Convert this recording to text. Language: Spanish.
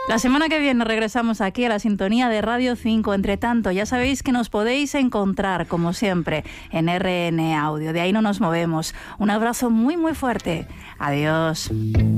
La semana que viene regresamos aquí a la sintonía de Radio 5. Entre tanto, ya sabéis que nos podéis encontrar, como siempre, en RN Audio. De ahí no nos movemos. Un abrazo muy, muy fuerte. Adiós.